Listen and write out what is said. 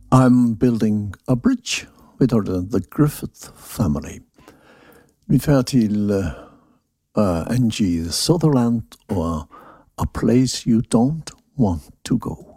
I'm building a bridge, hedder The Griffith Family. Vi fer til Angie Sutherland og A Place You Don't Want to Go.